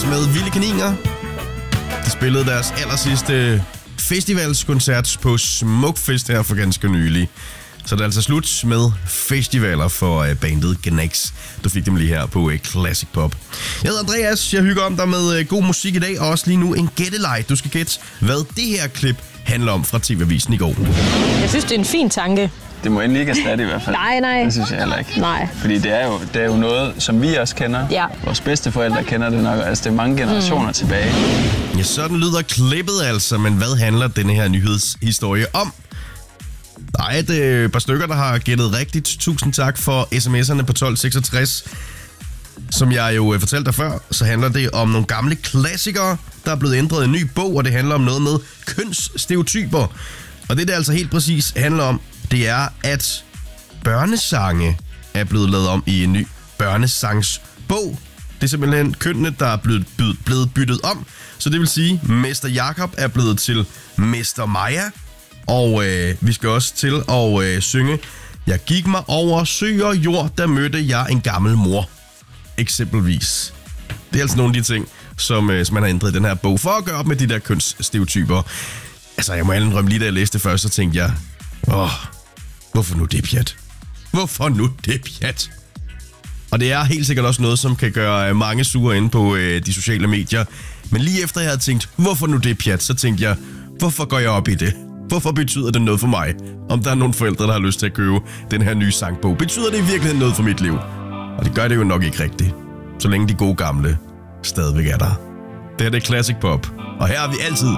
med Vilde Kaniner. De spillede deres allersidste festivalskoncert på Smukfest her for ganske nylig. Så det er altså slut med festivaler for bandet Gnags. Du fik dem lige her på Classic Pop. Jeg hedder Andreas, jeg hygger om dig med god musik i dag, og også lige nu en gætteleg. Du skal gætte, hvad det her klip handler om fra TV-avisen i går. Jeg synes, det er en fin tanke. Det må endelig ikke erstatte i hvert fald. Nej. Det synes jeg heller ikke. Nej. Fordi det er jo noget, som vi også kender. Ja. Vores bedsteforældre kender det nok. Altså, det er mange generationer tilbage. Ja, sådan lyder klippet altså, men hvad handler denne her nyhedshistorie om? Der er et par stykker, der har gættet rigtigt. Tusind tak for sms'erne på 1266. Som jeg jo fortalte dig før, så handler det om nogle gamle klassikere, der er blevet ændret i en ny bog, og det handler om noget med kønsstereotyper. Og det altså helt præcis handler om, det er, at børnesange er blevet lavet om i en ny børnesangsbog. Det er simpelthen kønnene, der er blevet byttet om. Så det vil sige, Mester Jakob er blevet til Mester Maja. Og vi skal også til at synge, jeg gik mig over sø og jord, der mødte jeg en gammel mor. Eksempelvis. Det er altså nogle af de ting, som man har ændret i den her bog, for at gøre op med de der kønsstereotyper. Altså, jeg må indrømme lige da jeg læste det først, så tænkte jeg, hvorfor nu det pjat? Hvorfor nu det pjat? Og det er helt sikkert også noget, som kan gøre mange sure inde på de sociale medier. Men lige efter jeg havde tænkt, hvorfor nu det pjat, så tænkte jeg, hvorfor går jeg op i det? Hvorfor betyder det noget for mig? Om der er nogle forældre, der har lyst til at købe den her nye sangbog, betyder det i virkeligheden noget for mit liv? Og det gør det jo nok ikke rigtigt, så længe de gode gamle stadigvæk er der. Det her er Classic Pop, og her har vi altid